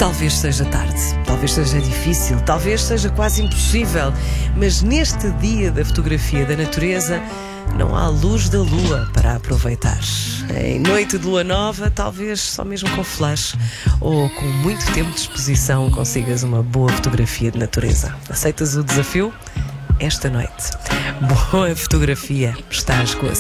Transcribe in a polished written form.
Talvez seja tarde, talvez seja difícil, talvez seja quase impossível, mas neste dia da fotografia da natureza não há luz da lua para aproveitar. Em noite de lua nova, talvez só mesmo com flash ou com muito tempo de exposição consigas uma boa fotografia de natureza. Aceitas o desafio? Esta noite. Boa fotografia. Estás com a